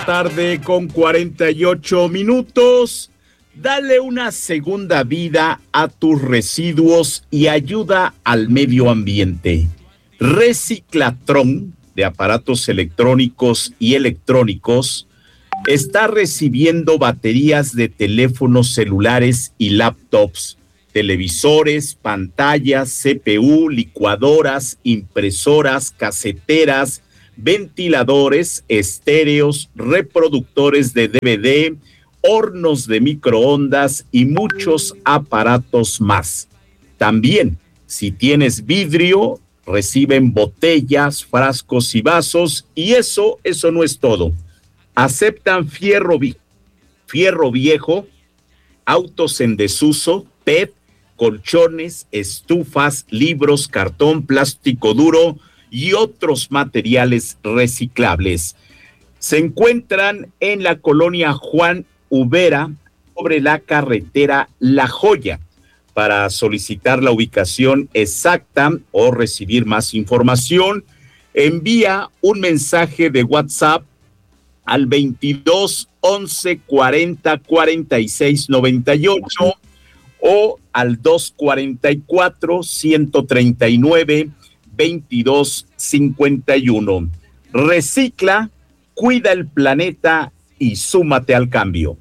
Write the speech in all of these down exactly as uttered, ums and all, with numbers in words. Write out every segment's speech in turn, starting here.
Tarde con cuarenta y ocho minutos. Dale una segunda vida a tus residuos y ayuda al medio ambiente. Reciclatron de aparatos electrónicos y electrónicos está recibiendo baterías de teléfonos celulares y laptops, televisores, pantallas, C P U, licuadoras, impresoras, caseteras, ventiladores, estéreos, reproductores de D V D, hornos de microondas y muchos aparatos más. También, si tienes vidrio, reciben botellas, frascos y vasos, y eso, eso no es todo. Aceptan fierro, fierro viejo, autos en desuso, P E T, colchones, estufas, libros, cartón, plástico duro y otros materiales reciclables. Se encuentran en la colonia Juan Ubera, sobre la carretera La Joya. Para solicitar la ubicación exacta o recibir más información, envía un mensaje de WhatsApp al veintidós once cuarenta cuarenta y seis noventa y ocho o al dos cuarenta y cuatro ciento treinta y nueve veintidós cincuenta y uno. Recicla, cuida el planeta y súmate al cambio.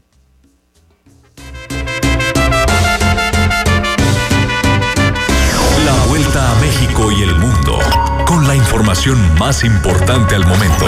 La vuelta a México y el mundo con la información más importante al momento.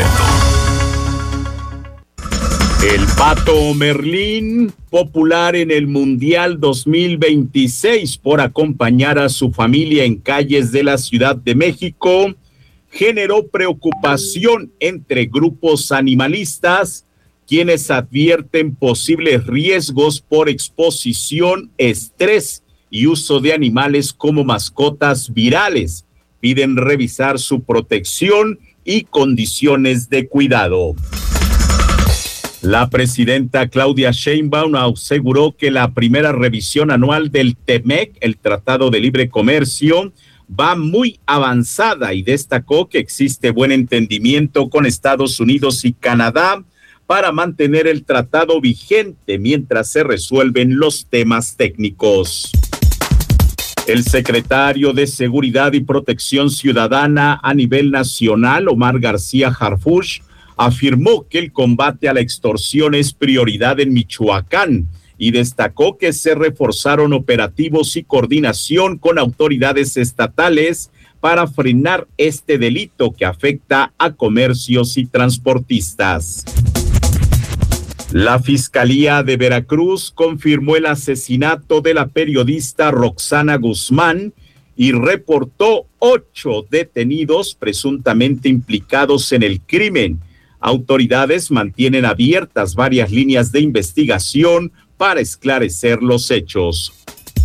El Pato Merlín, popular en el Mundial dos mil veintiséis por acompañar a su familia en calles de la Ciudad de México, generó preocupación entre grupos animalistas, quienes advierten posibles riesgos por exposición, estrés y uso de animales como mascotas virales. Piden revisar su protección y condiciones de cuidado. La presidenta Claudia Sheinbaum aseguró que la primera revisión anual del T M E C, el Tratado de Libre Comercio, va muy avanzada y destacó que existe buen entendimiento con Estados Unidos y Canadá para mantener el tratado vigente mientras se resuelven los temas técnicos. El secretario de Seguridad y Protección Ciudadana a nivel nacional, Omar García Harfuch, afirmó que el combate a la extorsión es prioridad en Michoacán y destacó que se reforzaron operativos y coordinación con autoridades estatales para frenar este delito que afecta a comercios y transportistas. La Fiscalía de Veracruz confirmó el asesinato de la periodista Roxana Guzmán y reportó ocho detenidos presuntamente implicados en el crimen. Autoridades mantienen abiertas varias líneas de investigación para esclarecer los hechos.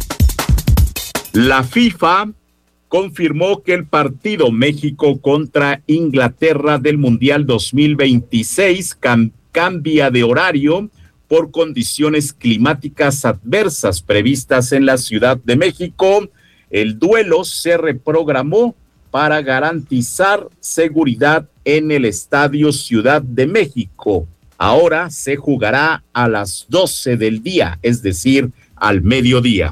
La FIFA confirmó que el partido México contra Inglaterra del Mundial dos mil veintiséis cam- cambia de horario por condiciones climáticas adversas previstas en la Ciudad de México. El duelo se reprogramó para garantizar seguridad en el Estadio Ciudad de México. Ahora se jugará a las doce del día, es decir, al mediodía.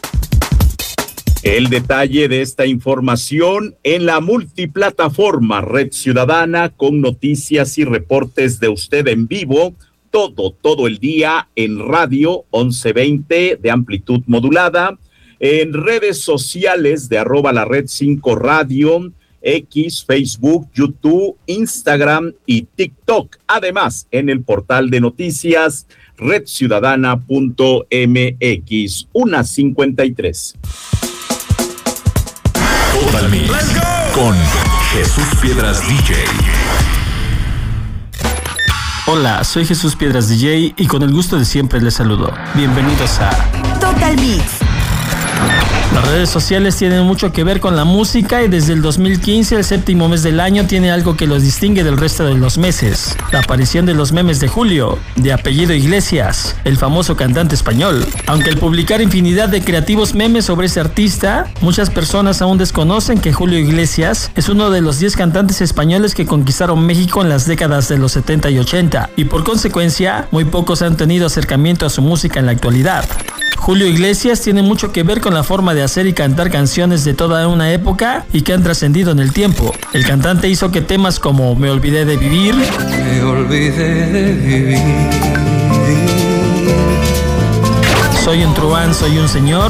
El detalle de esta información en la multiplataforma Red Ciudadana con noticias y reportes de usted en vivo, todo, todo el día en radio once veinte de amplitud modulada, en redes sociales de arroba la red cinco radio, X, Facebook, YouTube, Instagram y TikTok. Además, en el portal de noticias red ciudadana punto m x. una cincuenta y tres. Total Mix con Jesús Piedras D J. Hola, soy Jesús Piedras D J y con el gusto de siempre les saludo. Bienvenidos a Total Mix. Las redes sociales tienen mucho que ver con la música y desde el dos mil quince, el séptimo mes del año, tiene algo que los distingue del resto de los meses: la aparición de los memes de Julio, de apellido Iglesias, el famoso cantante español. Aunque al publicar infinidad de creativos memes sobre ese artista, muchas personas aún desconocen que Julio Iglesias es uno de los diez cantantes españoles que conquistaron México en las décadas de los setenta y ochenta, y por consecuencia, muy pocos han tenido acercamiento a su música en la actualidad. Julio Iglesias tiene mucho que ver con la forma de hacer y cantar canciones de toda una época y que han trascendido en el tiempo. El cantante hizo que temas como Me olvidé de vivir, Me olvidé de vivir, Soy un truán, soy un señor,